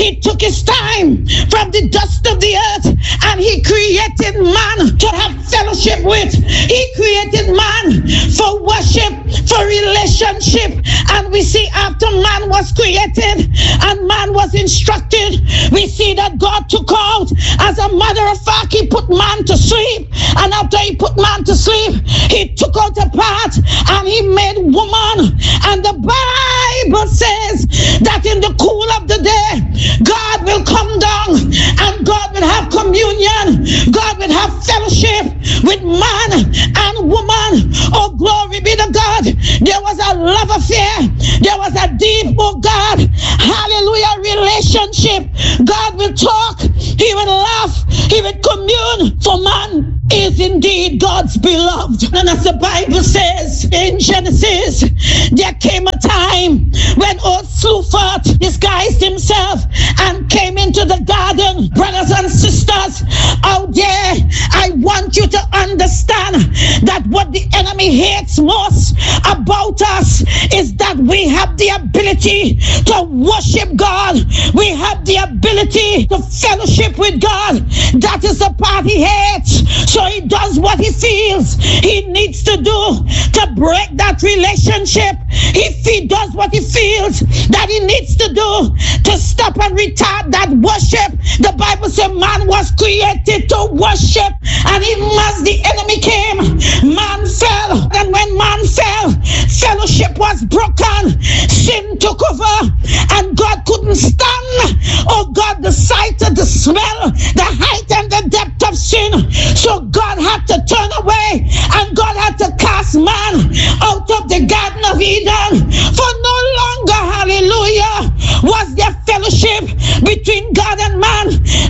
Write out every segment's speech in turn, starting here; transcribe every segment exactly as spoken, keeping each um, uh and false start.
He took his time from the dust of the earth and he created man to have fellowship with. He created man for worship, for relationship. And we see after man was created and man was instructed, we see that God took out, as a matter of fact, he put man to sleep. And after he put man to sleep, he took out a part and he made woman. And the Bible says that in the cool of the day, God will come down and God will have communion. God will have fellowship with man and woman. Oh, glory be to God. There was a love affair. There was a deep, oh God, hallelujah, relationship. God will talk. He will laugh. He will commune. For man is indeed God's beloved. And as the Bible says in Genesis, there came a time when old Slewfoot disguised himself and came into the garden. Brothers and sisters out there, I want you to understand that what the enemy hates most about us is that we have the ability to worship God. We have the ability to fellowship with God. That is the part he hates. So he does what he feels he needs to do to break that relationship. If he does what he feels that he needs to do to stop and retard that worship, the Bible says man was created to worship. And even as the enemy came, man fell. And when man fell, fellowship was broken. Sin took over. And God couldn't stand, oh God, the sight, the smell, the height and the depth of sin. So God had to turn away. And God had to cast man out of the Garden of Eden. For no longer, hallelujah, was there fellowship between God and man,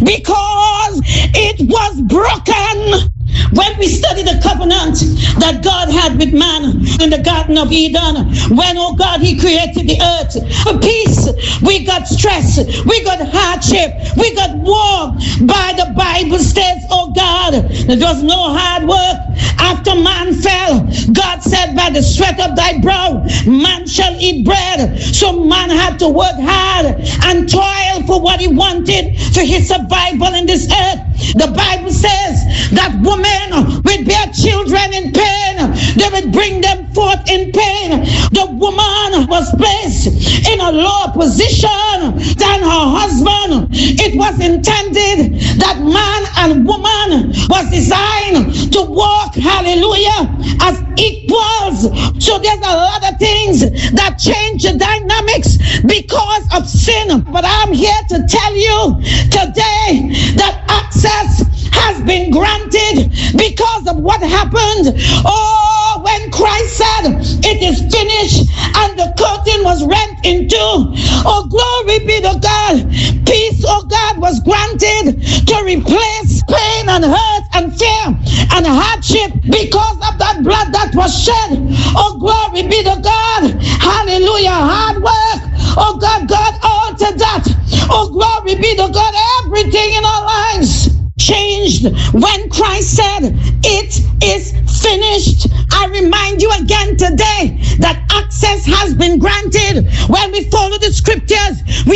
because it was broken. When we study the covenant that God had with man in the Garden of Eden, when, oh God, he created the earth for peace, we got stress, we got hardship, we got war. By the Bible says, oh God, there was no hard work. After man fell, God said, by the sweat of thy brow, man shall eat bread. So man had to work hard and toil for what he wanted for his survival in this earth. The Bible says that women would bear children in pain. They would bring them forth in pain. The woman was placed in a lower position than her husband. It was intended that man and woman was designed to walk, hallelujah, as equals. So there's a lot of things that change the dynamics because of sin. But I'm here to tell you today that access has been granted because of what happened. Oh, when Christ said, it is finished, and the curtain was rent in two. Oh, glory be to God. Peace, oh God, was granted to replace pain and hurt and fear and hardship because of that blood that was shed. Oh, glory be to God. Hallelujah. Hard work. Oh God, God altered that. Oh, glory be to God. Everything in our lives changed when Christ said, it is finished. I remind you again today that access has been granted. When we follow the scriptures, we